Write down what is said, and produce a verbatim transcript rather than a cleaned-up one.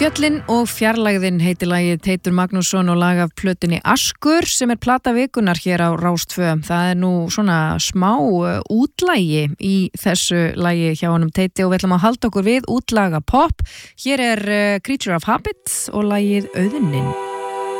Fjöllin og fjarlægðin heitir lagið Teitur Magnússon og lag af plötunni Askur sem er plata vikunar hér á Rás tvö. Það er nú svona smá útlægi í þessu lagi hjá honum Teiti og við ætlum að halda okkur við útlaga pop. Hér er Creature of Habit og lagið Auðnin.